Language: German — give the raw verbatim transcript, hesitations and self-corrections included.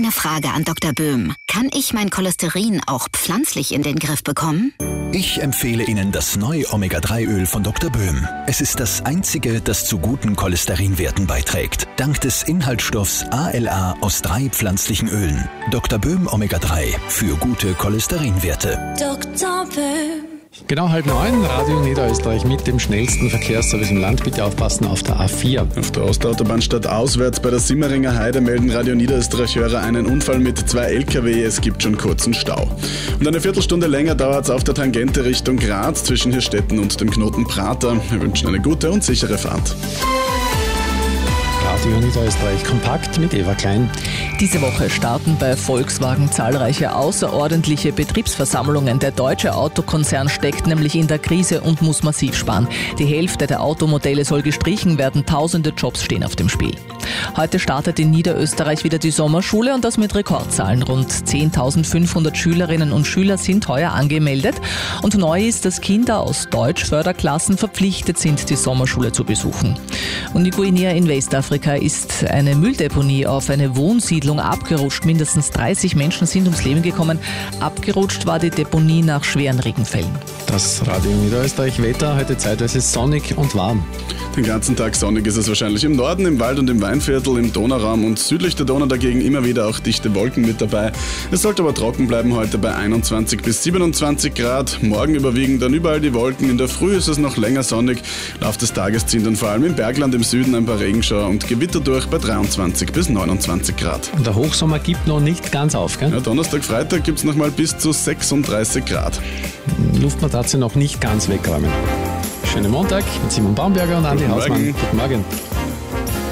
Eine Frage an Doktor Böhm. Kann ich mein Cholesterin auch pflanzlich in den Griff bekommen? Ich empfehle Ihnen das neue Omega drei Öl von Doktor Böhm. Es ist das einzige, das zu guten Cholesterinwerten beiträgt. Dank des Inhaltsstoffs A L A aus drei pflanzlichen Ölen. Doktor Böhm Omega drei für gute Cholesterinwerte. Doktor Böhm. Genau halb neun, Radio Niederösterreich mit dem schnellsten Verkehrsservice im Land. Bitte aufpassen auf der A vier. Auf der Ostautobahn stadtauswärts bei der Simmeringer Heide melden Radio Niederösterreich-Hörer einen Unfall mit zwei L K W. Es gibt schon kurzen Stau. Und eine Viertelstunde länger dauert es auf der Tangente Richtung Graz zwischen Hirstetten und dem Knoten Prater. Wir wünschen eine gute und sichere Fahrt. Radio Niederösterreich kompakt mit Eva Klein. Diese Woche starten bei Volkswagen zahlreiche außerordentliche Betriebsversammlungen. Der deutsche Autokonzern steckt nämlich in der Krise und muss massiv sparen. Die Hälfte der Automodelle soll gestrichen werden, tausende Jobs stehen auf dem Spiel. Heute startet in Niederösterreich wieder die Sommerschule und das mit Rekordzahlen. Rund zehntausendfünfhundert Schülerinnen und Schüler sind heuer angemeldet. Und neu ist, dass Kinder aus Deutschförderklassen verpflichtet sind, die Sommerschule zu besuchen. Und in Guinea in Westafrika ist eine Mülldeponie auf eine Wohnsiedlung abgerutscht. Mindestens dreißig Menschen sind ums Leben gekommen. Abgerutscht war die Deponie nach schweren Regenfällen. Das Radio Niederösterreich Wetter, heute zeitweise sonnig und warm. Den ganzen Tag sonnig ist es wahrscheinlich im Norden, im Wald und im Weinviertel, im Donauraum und südlich der Donau dagegen immer wieder auch dichte Wolken mit dabei. Es sollte aber trocken bleiben heute bei einundzwanzig bis siebenundzwanzig Grad. Morgen überwiegen dann überall die Wolken. In der Früh ist es noch länger sonnig. Lauf des Tages ziehen dann vor allem im Bergland im Süden ein paar Regenschauer und Gewitter durch bei dreiundzwanzig bis neunundzwanzig Grad. Und der Hochsommer gibt noch nicht ganz auf, gell? Ja, Donnerstag, Freitag gibt es nochmal bis zu sechsunddreißig Grad. Luftmatratze noch nicht ganz wegräumen. Schönen Montag mit Simon Baumberger und Andi Hausmann. Guten Morgen.